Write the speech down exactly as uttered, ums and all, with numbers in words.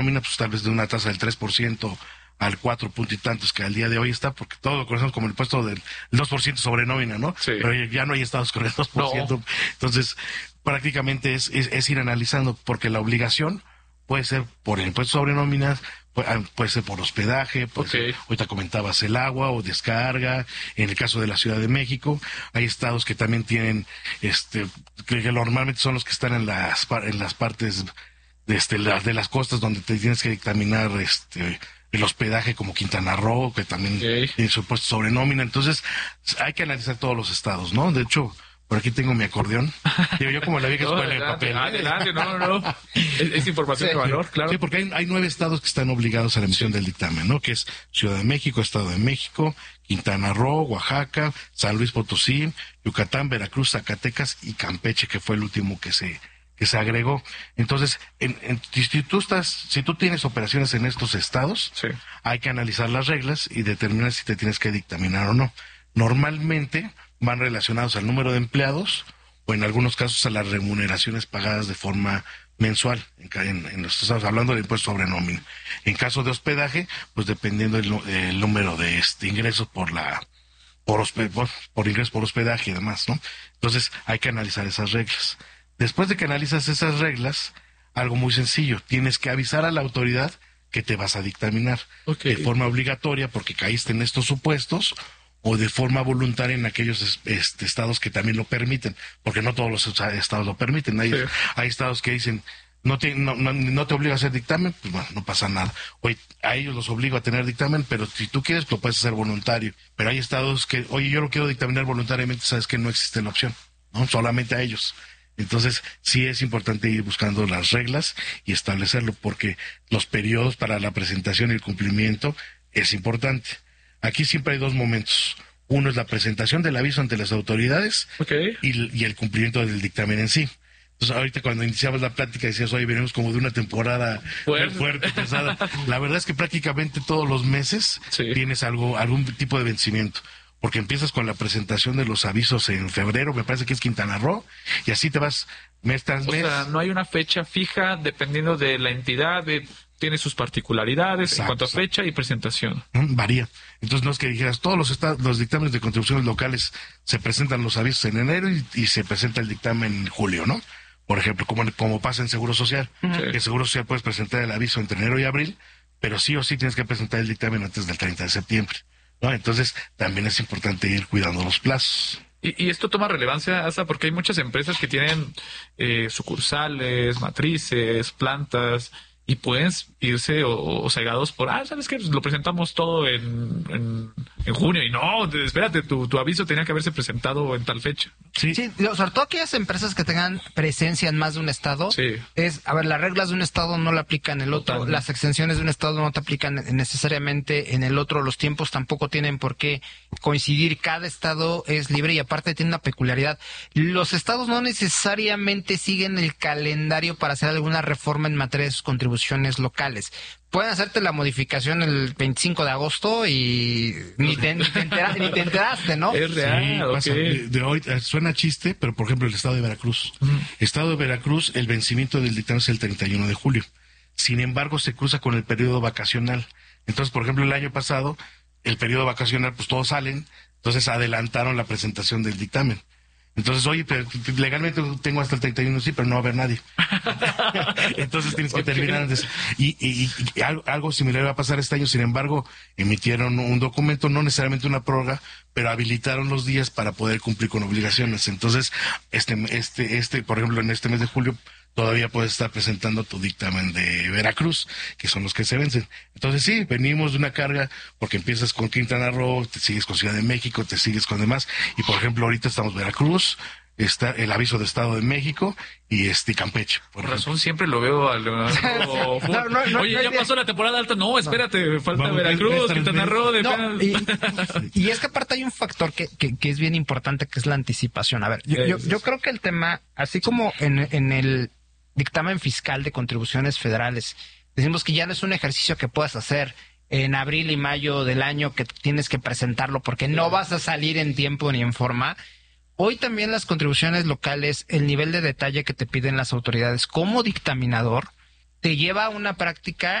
nómina, pues tal vez de una tasa del tres por ciento al cuatro punto y tantos que al día de hoy está, porque todo lo conocemos como el impuesto del dos por ciento sobre nómina, ¿no? Sí. Pero ya no hay estados con el dos por ciento. No. Entonces, prácticamente es, es, es ir analizando, porque la obligación puede ser por el impuesto sobre nóminas, puede, puede ser por hospedaje, puede okay. ser, ahorita comentabas el agua o descarga. En el caso de la Ciudad de México, hay estados que también tienen, este, que normalmente son los que están en las, en las partes de, este, de las costas donde te tienes que dictaminar, este, el hospedaje, como Quintana Roo, que también okay. tiene su impuesto sobre nómina. Entonces, hay que analizar todos los estados, ¿no? De hecho, por aquí tengo mi acordeón. Digo, yo como la vieja no, escuela de papel. Adelante, no, no, no. Es, es información sí, de valor, claro. Sí, porque hay, hay nueve estados que están obligados a la emisión sí. del dictamen, ¿no? Que es Ciudad de México, Estado de México, Quintana Roo, Oaxaca, San Luis Potosí, Yucatán, Veracruz, Zacatecas y Campeche, que fue el último que se que se agregó. Entonces, en, en, si tú estás, si tú tienes operaciones en estos estados, sí. hay que analizar las reglas y determinar si te tienes que dictaminar o no. Normalmente van relacionados al número de empleados o en algunos casos a las remuneraciones pagadas de forma mensual. En, en, en los estamos hablando del impuesto sobre nómina. En caso de hospedaje, pues dependiendo del el número de este ingresos por la por, hospe, por, por ingresos por hospedaje y demás, ¿no? Entonces hay que analizar esas reglas. Después de que analizas esas reglas, algo muy sencillo, tienes que avisar a la autoridad que te vas a dictaminar okay. de forma obligatoria porque caíste en estos supuestos, o de forma voluntaria en aquellos este, estados que también lo permiten, porque no todos los estados lo permiten. Hay, sí. hay estados que dicen, no te, no, no, no te obliga a hacer dictamen, pues bueno, no pasa nada. Oye, a ellos los obligo a tener dictamen, pero si tú quieres, lo puedes hacer voluntario. Pero hay estados que, oye, yo lo quiero dictaminar voluntariamente, sabes que no existe la opción, ¿no? Solamente a ellos. Entonces, sí es importante ir buscando las reglas y establecerlo, porque los periodos para la presentación y el cumplimiento es importante. Aquí siempre hay dos momentos. Uno es la presentación del aviso ante las autoridades okay. y, y el cumplimiento del dictamen en sí. Entonces, ahorita cuando iniciamos la plática decías, oye, venimos como de una temporada fuerte, fuerte pesada. La verdad es que prácticamente todos los meses sí. tienes algo, algún tipo de vencimiento. Porque empiezas con la presentación de los avisos en febrero, me parece que es Quintana Roo, y así te vas mes tras mes. O sea, no hay una fecha fija dependiendo de la entidad, de, tiene sus particularidades exacto, en cuanto a fecha y presentación. Varía. Entonces no es que dijeras, todos los estados, los dictámenes de contribuciones locales se presentan los avisos en enero y, y se presenta el dictamen en julio, ¿no? Por ejemplo, como, como pasa en Seguro Social, sí. que en Seguro Social puedes presentar el aviso entre enero y abril, pero sí o sí tienes que presentar el dictamen antes del treinta de septiembre. ¿No? Entonces, también es importante ir cuidando los plazos. Y, y esto toma relevancia, Asa, porque hay muchas empresas que tienen eh, sucursales, matrices, plantas, y pueden irse o, o cegados por, ah, ¿sabes qué? Lo presentamos todo en, en, en junio. Y no, espérate, tu, tu aviso tenía que haberse presentado en tal fecha. Sí, sí, sobre todo aquellas empresas que tengan presencia en más de un estado. Sí. Es, a ver, las reglas de un estado no la aplican en el otro. Totalmente. Las exenciones de un estado no te aplican necesariamente en el otro. Los tiempos tampoco tienen por qué coincidir. Cada estado es libre y aparte tiene una peculiaridad. Los estados no necesariamente siguen el calendario para hacer alguna reforma en materia de sus contribuciones locales. Pueden hacerte la modificación el veinticinco de agosto y ni te, ni te, entera, ni te enteraste, ¿no? Es real, sí, okay. pasa, de, de hoy suena chiste, pero por ejemplo el estado de Veracruz. Uh-huh. Estado de Veracruz, el vencimiento del dictamen es el treinta y uno de julio. Sin embargo, se cruza con el periodo vacacional. Entonces, por ejemplo, el año pasado, el periodo vacacional, pues todos salen, entonces adelantaron la presentación del dictamen. Entonces, oye, pero legalmente tengo hasta el treinta y uno, sí, pero no va a haber nadie. Entonces tienes que okay. terminar antes. Y, y, y algo, algo similar va a pasar este año. Sin embargo, emitieron un documento, no necesariamente una prórroga, pero habilitaron los días para poder cumplir con obligaciones. Entonces, este, este, este, por ejemplo, en este mes de julio, todavía puedes estar presentando tu dictamen de Veracruz, que son los que se vencen. Entonces sí, venimos de una carga, porque empiezas con Quintana Roo, te sigues con Ciudad de México, te sigues con demás, y por ejemplo ahorita estamos Veracruz, está el aviso de Estado de México y este Campeche. Por razón siempre lo veo al no, no, no, oye, ya pasó la temporada alta, no, espérate, falta Vamos, Veracruz, Quintana Roo, de no, y, y es que aparte hay un factor que, que, que es bien importante, que es la anticipación. A ver, yo, yo, yo creo que el tema, así como en, en el dictamen fiscal de contribuciones federales, decimos que ya no es un ejercicio que puedas hacer en abril y mayo del año, que tienes que presentarlo porque no vas a salir en tiempo ni en forma. Hoy también las contribuciones locales, el nivel de detalle que te piden las autoridades como dictaminador te lleva a una práctica